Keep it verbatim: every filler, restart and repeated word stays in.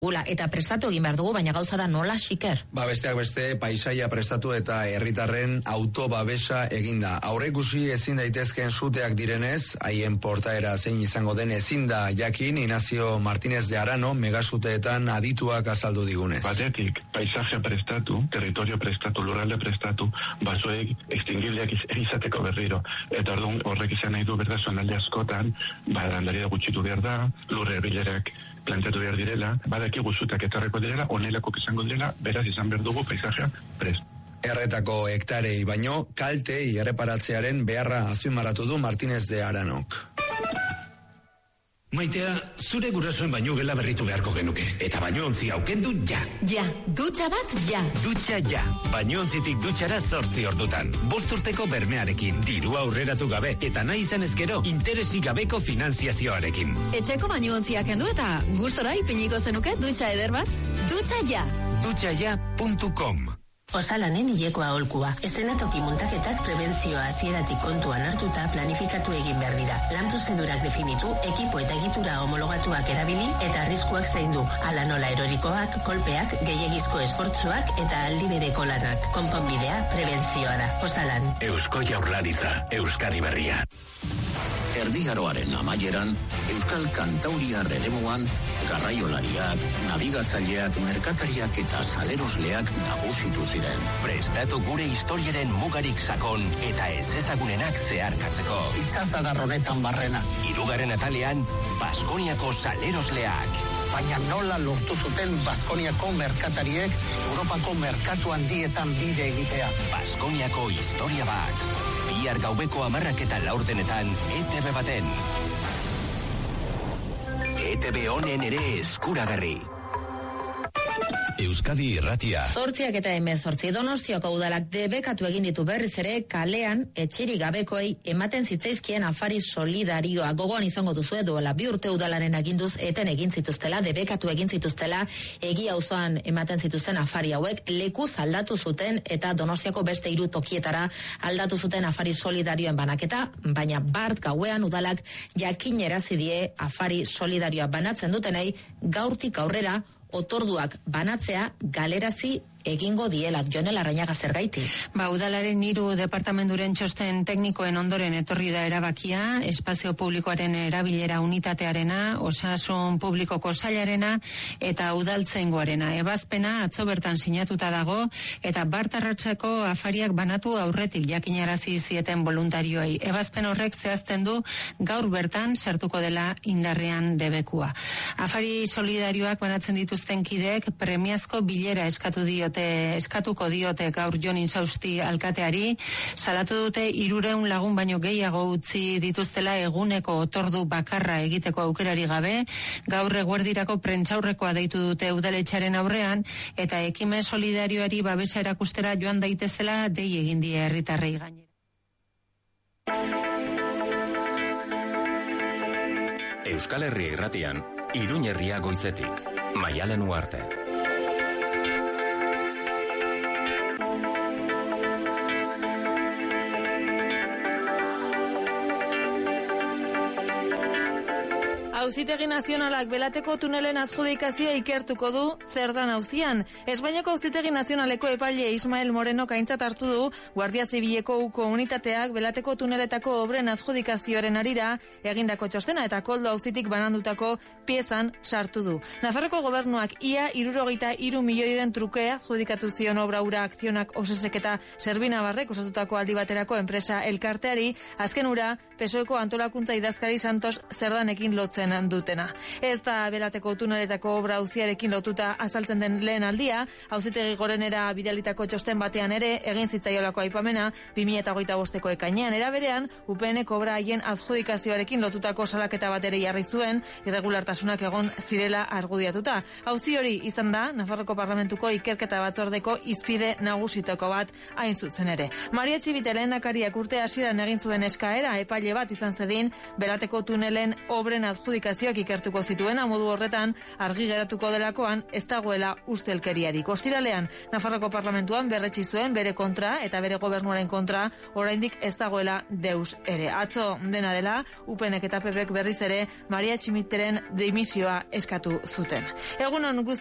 Ula, eta prestatu egin behar dugu, baina gauza da nola, Xiker? Ba, besteak beste, paisaia prestatu eta herritarren autobabesa eginda. Aurreikusi ezin daitezken suteak direnez, haien portaera zein izango den ezin da jakin, Ignacio Martínez de Arano, megasuteetan adituak azaldu digunez. Batetik, paisajea prestatu, territorio prestatu, lurralde prestatu, basoek extingibliak izateko berriro. Eta orduan horrek izan nahi du berda zonalde askotan, ba, landaria gutxitu behar da, lurre bilerak planteatu behar direla, badakigu zutak etorreko direla, onelako izango direla, beraz izan behar dugu paisajea prest. Erretako hektarei baino, kaltei erreparatzearen beharra azpimarratu du Martínez de Aranok. Maitea, zure gurasoen baino gela berritu beharko genuke. Eta baino ontzi aukendu ja. Ja, dutxa bat, ja. Dutxa ja. Baino ontzitik dutxara zortzi ordutan. Bost urteko bermearekin, diru aurreratu gabe, eta nahi izan ezkero, interesik gabeko finanziazioarekin. Etxeko baino ontziak kendu eta gustora ipiniko zenuke dutxa eder bat. Dutxa ja. dutxa ja puntu com. Osalanen hileko aholkua. Eszenatoki muntaketak prebentzioa hasieratik kontuan hartuta planifikatu egin behar dira. Lan prozedurak definitu, ekipo eta egitura homologatuak erabili eta arriskuak zaindu. Hala nola erorikoak, kolpeak, gehiegizko esfortzuak eta aldi bereko lanak. Konponbidea prebentzioa da. Osalan. Eusko Jaurlaritza, Euskadi Berria. Erdiaroaren amaieran, Euskal Kantauriar eremuan, garraiolariak, nabigatzaileak, merkatariak eta salerosleak nagusitu ziren. Prestatu gure historiaren mugarik sakon eta ez ezagunenak zeharkatzeko. Itzazadar honetan barrena. Hirugarren atalean, Baskoniako salerosleak. Baina nola lortu zuten Baskoniako merkatariek Europako merkatu handietan bide egitea. Baskoniako historia bat. Bihar gaubeko hamarrak eta laurdenetan E T B baten. E T B honen ere eskuragarri. Euskadi Irratia. Zortziak eta hemezortzi Donostiako udalak debekatu egin ditu berriz ere kalean etxerik gabekoei ematen zitzaizkien afari solidarioa. Gogoan izango duzue duela bi urte udalaren aginduz eten egin zituztela, debekatu egin zituztela, egia auzoan ematen zituzten afari hauek lekuz aldatu zuten eta Donostiako beste hiru tokietara aldatu zuten afari solidarioen banaketa, baina bart gauean udalak jakinarazi die afari solidarioa banatzen dutenei gaurtik aurrera otorduak banatzea galerazi egingo diela. Jonel Arrañaga zergaiti. Ba, udalaren hiru departamenturen txosten teknikoen ondoren etorri da erabakia, espazio publikoaren erabilera unitatearena, osasun publikoko sailarena eta udaltzaingoarena. Ebazpena atzo bertan sinatuta dago eta bartarratzeko afariak banatu aurretik jakinarazi zieten voluntarioei. Ebazpen horrek zehazten du gaur bertan sartuko dela indarrean debekua. Afari solidarioak banatzen dituzten kideek premiazko bilera eskatu dio eskatuko diote gaur Jon Insausti alkateari, salatu dute hirureun lagun baino gehiago utzi dituztela eguneko otordu bakarra egiteko aukerari gabe, gaur eguerdirako prentsaurrekoa deitu dute udaletxaren aurrean, eta ekimen solidarioari babesa erakustera joan daitezela dei egin die herritarrei gainera. Euskal Herria Irratian, Iruñ herria goizetik, Maialen Uarte. Auzitegi Nazionalak Belateko tunelen adjudikazioa ikertuko du zer dan auzian. Espainiako Auzitegi Nazionaleko epaile Ismael Moreno aintzat hartu du Guardia Zibileko uko unitateak Belateko tuneletako obren adjudikazioaren arira egindako txostena eta koldo auzitik banandutako piezan sartu du. Nafarroko gobernuak ia hirurogeita hiru milioiren trukea adjudikatu zion obra ura akzionak osesek eta Zerbinabarrek osatutako aldi baterako enpresa elkarteari, azken ura P S O Eko antolakuntza idazkari Santos Zerdanekin lotzen dutena. Ez da Belateko tuneletako obra auziarekin lotuta azaltzen den lehen aldia, Auzitegi Gorenera bidalitako txosten batean ere egin zitzaiolako aipamena bi mila hogeita bosteko ekainean, era berean U P N obra haien adjudikazioarekin lotutako salaketa bat ere jarri zuen, irregulartasunak egon zirela argudiatuta. Auzi hori izan da Nafarroko Parlamentuko ikerketa batzordeko izpide nagusitako bat hain zuzen ere. Maria Txibite lehendakariak urte hasieran egin zuen eskaera epaile bat izan zedin Belateko tunelen obren adjudikazioa adjudikazioak ikertuko zituen, modu horretan argi geratuko delakoan ez dagoela ustelkeriarik. Ostiralean, Nafarroko Parlamentuan berretsi zuen bere kontra eta bere gobernuaren kontra oraindik ez dagoela deus ere. Atzo dena dela, U P Nek eta P Pek berriz ere Maria Tximiteren dimisioa eskatu zuten. Egun on